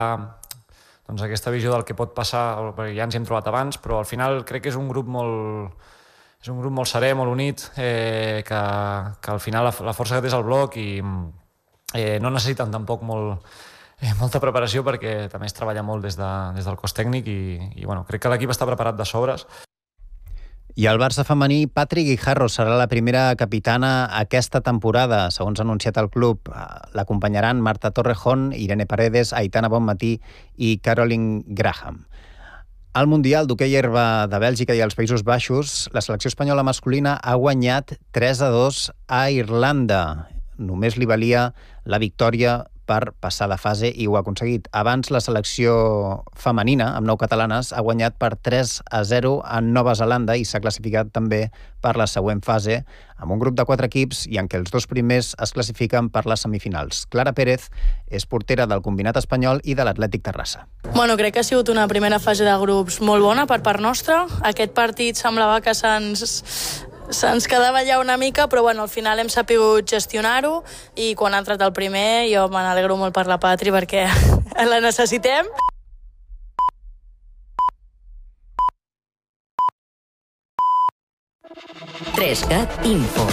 doncs, aquesta visió del que pot passar, perquè ja ens hi hem trobat abans, però al final crec que és un grup molt serè, molt unit, que al final la força que té és el bloc i no necessiten tampoc molta preparació perquè també es treballa molt des del cos tècnic i bueno, crec que l'equip està preparat de sobres. I el Barça femení, Patrick Guijarro serà la primera capitana aquesta temporada. Segons ha anunciat el club, l'acompanyaran Marta Torrejón, Irene Paredes, Aitana Bonmatí i Caroline Graham. Al Mundial d'hoquei herba de Bèlgica i els Països Baixos, la selecció espanyola masculina ha guanyat 3-2 a Irlanda. Només li valia la victòria per passar de fase i ho ha aconseguit. Abans, la selecció femenina, amb 9 catalanes, ha guanyat per 3-0 en Nova Zelanda i s'ha classificat també per la següent fase, amb un grup de 4 equips i en què els 2 primers es classifiquen per les semifinals. Clara Pérez és portera del combinat espanyol i de l'Atlètic Terrassa. Bueno, crec que ha sigut una primera fase de grups molt bona per part nostra. Aquest partit semblava que se'ns quedava allà una mica, però bueno, al final hem sapigut gestionar-ho i quan ha entrat el primer jo me n'alegro molt per la Patri perquè la necessitem. Trescat Info.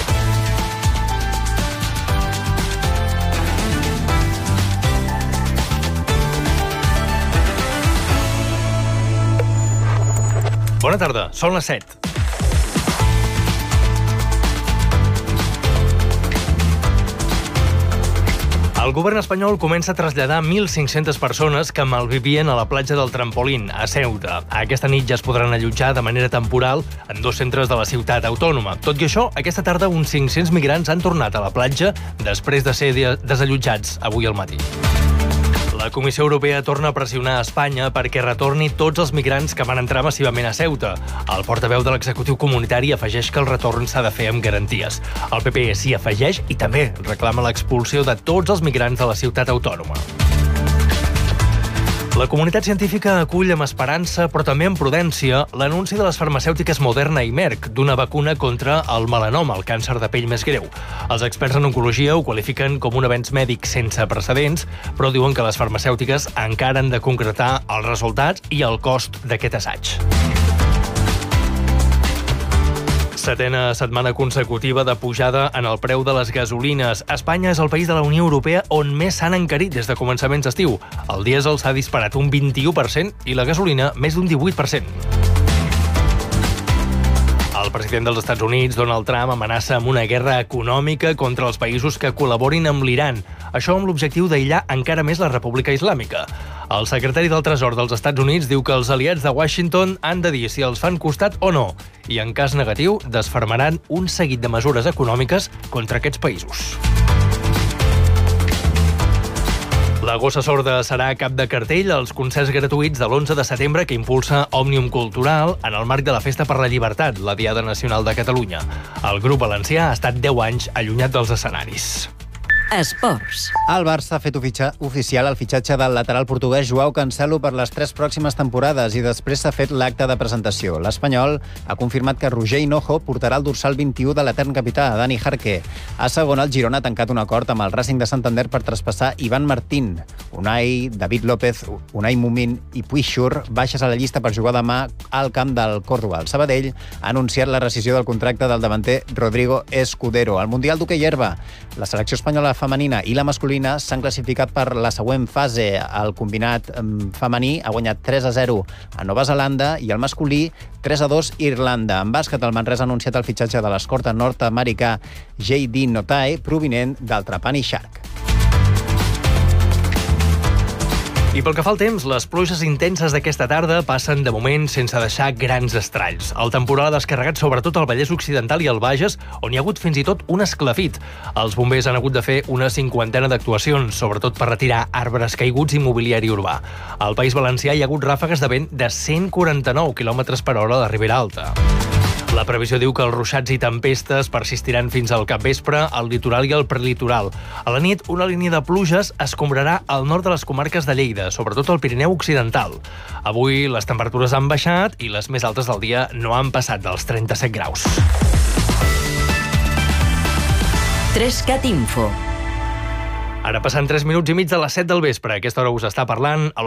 Bona tarda, són les 7. El govern espanyol comença a traslladar 1.500 persones que malvivien a la platja del Trampolín, a Ceuta. Aquesta nit ja es podran allotjar de manera temporal en 2 centres de la ciutat autònoma. Tot i això, aquesta tarda uns 500 migrants han tornat a la platja després de ser desallotjats avui al matí. La Comissió Europea torna a pressionar a Espanya perquè retorni tots els migrants que van entrar massivament a Ceuta. El portaveu de l'executiu comunitari afegeix que el retorn s'ha de fer amb garanties. El PP s'hi afegeix i també reclama l'expulsió de tots els migrants de la ciutat autònoma. La comunitat científica acull amb esperança, però també amb prudència, l'anunci de les farmacèutiques Moderna i Merck d'una vacuna contra el melanoma, el càncer de pell més greu. Els experts en oncologia ho qualifiquen com un avenç mèdic sense precedents, però diuen que les farmacèutiques encara han de concretar els resultats i el cost d'aquest assaig. 7a setmana consecutiva de pujada en el preu de les gasolines. Espanya és el país de la Unió Europea on més s'han encarit des de començaments d'estiu. El dièsel s'ha disparat un 21% i la gasolina més d'un 18%. El president dels Estats Units, Donald Trump, amenaça amb una guerra econòmica contra els països que col·laborin amb l'Iran. Això amb l'objectiu d'aïllar encara més la República Islàmica. El secretari del Tresor dels Estats Units diu que els aliats de Washington han de dir si els fan costat o no, i en cas negatiu desfermaran un seguit de mesures econòmiques contra aquests països. La Gossa Sorda serà cap de cartell als concerts gratuïts de l'11 de setembre que impulsa Òmnium Cultural en el marc de la Festa per la Llibertat, la Diada Nacional de Catalunya. El grup valencià ha estat 10 anys allunyat dels escenaris. Esports. El Barça ha fet oficial el fitxatge del lateral portuguès Joao Cancelo per les 3 pròximes temporades i després s'ha fet l'acte de presentació. L'Espanyol ha confirmat que Roger Hinojo portarà el dorsal 21 de l'etern capità, Dani Jarque. A segona, el Girona ha tancat un acord amb el Racing de Santander per traspassar Ivan Martín. Unai, David López, Unai Mumin i Puixur baixes a la llista per jugar demà al camp del Córdoba. El Sabadell ha anunciat la rescissió del contracte del davanter Rodrigo Escudero. Al Mundial d'hoquei herba, la selecció espanyola femenina i la masculina s'han classificat per la següent fase. El combinat femení ha guanyat 3-0 a Nova Zelanda i el masculí 3-2 Irlanda. En bàsquet, el Manresa ha anunciat el fitxatge de l'escorta nord-americà J.D. Notae, provinent del Trapani Shark. I pel que fa al temps, les pluges intenses d'aquesta tarda passen de moment sense deixar grans estralls. El temporal ha descarregat sobretot al Vallès Occidental i al Bages, on hi ha hagut fins i tot un esclafit. Els bombers han hagut de fer una 50 d'actuacions, sobretot per retirar arbres caiguts i mobiliari urbà. Al País Valencià hi ha hagut ràfegues de vent de 149 km/h a la Ribera Alta. La previsió diu que els ruixats i tempestes persistiran fins al capvespre al litoral i al prelitoral. A la nit, una línia de pluges escombrarà al nord de les comarques de Lleida, sobretot al Pirineu Occidental. Avui les temperatures han baixat i les més altes del dia no han passat dels 37 graus. 3CAT Info. Ara passen 3 minuts i mig de les 7 del vespre. A aquesta hora us està parlant